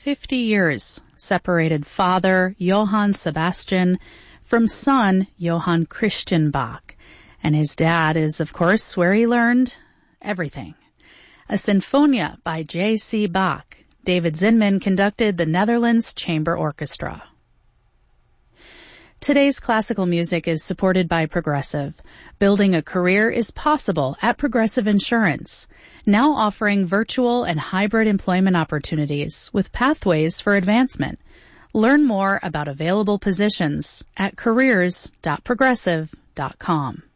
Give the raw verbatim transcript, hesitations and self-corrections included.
fifty years separated father Johann Sebastian from son Johann Christian Bach. And his dad is, of course, where he learned everything. A Sinfonia by J C Bach. David Zinman conducted the Netherlands Chamber Orchestra. Today's classical music is supported by Progressive. Building a career is possible at Progressive Insurance, now offering virtual and hybrid employment opportunities with pathways for advancement. Learn more about available positions at careers dot progressive dot com.